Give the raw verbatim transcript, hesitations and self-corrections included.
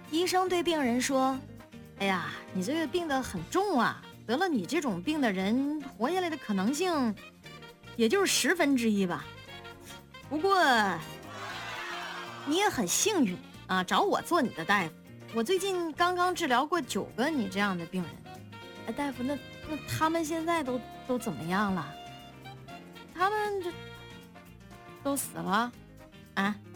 医生对病人说：哎呀，你这个病得很重啊，得了你这种病的人活下来的可能性也就是十分之一吧。不过你也很幸运啊，找我做你的大夫。我最近刚刚治疗过九个你这样的病人。哎，大夫，那那他们现在都都怎么样了？他们这都死了啊？